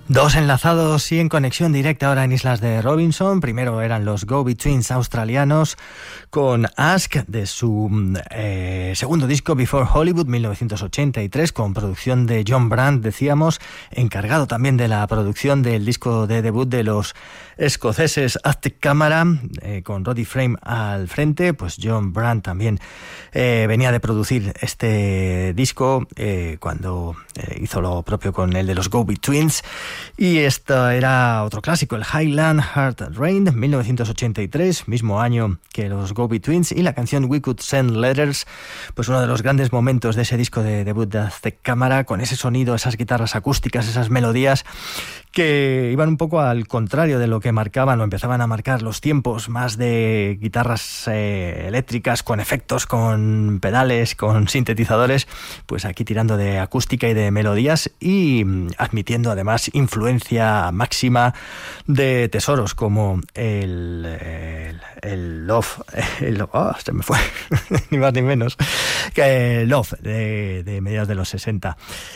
Dos enlazados y en conexión directa ahora en Islas de Robinson. Primero eran los Go-Betweens australianos con Ask de su segundo disco Before Hollywood, 1983, con producción de John Brandt, decíamos, encargado también de la producción del disco de debut de los escoceses Aztec Camera, con Roddy Frame al frente. Pues John Brandt también venía de producir este disco cuando hizo lo propio con el de los Go-Betweens. Y esto era otro clásico, el Highland Heart Rain, 1983, mismo año que los Go-Betweens, y la canción We Could Send Letters, pues uno de los grandes momentos de ese disco de debut de Aztec Camera, con ese sonido, esas guitarras acústicas, esas melodías que iban un poco al contrario de lo que marcaban o empezaban a marcar los tiempos más de guitarras eléctricas, con efectos, con pedales, con sintetizadores, pues aquí tirando de acústica y de melodías y admitiendo además influencia máxima de tesoros como el Love, se me fue, ni más ni menos, que Love de mediados de los 60,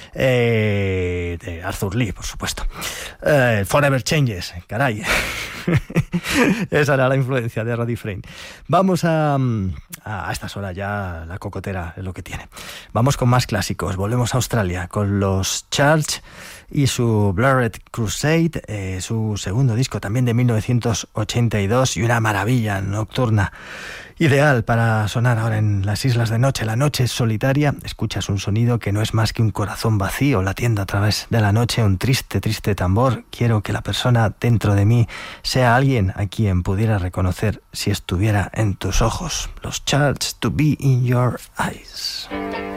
de Arthur Lee, por supuesto. Forever Changes, caray. Esa era la influencia de Roddy Frame. Vamos a estas horas ya la cocotera es lo que tiene. Vamos con más clásicos. Volvemos a Australia con los Church y su Blurred Crusade, su segundo disco también de 1982 y una maravilla nocturna. Ideal para sonar ahora en las islas de noche. La noche es solitaria, escuchas un sonido que no es más que un corazón vacío latiendo a través de la noche, un triste, triste tambor. Quiero que la persona dentro de mí sea alguien a quien pudiera reconocer si estuviera en tus ojos. Los Church, To Be in Your Eyes.